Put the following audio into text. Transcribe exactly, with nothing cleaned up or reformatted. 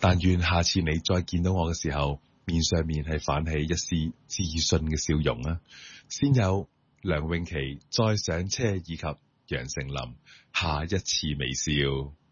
但願下次你再見到我嘅時候，面上面係泛起一絲自信嘅笑容啊！先有梁詠琪再上車以及楊丞琳下一次微笑。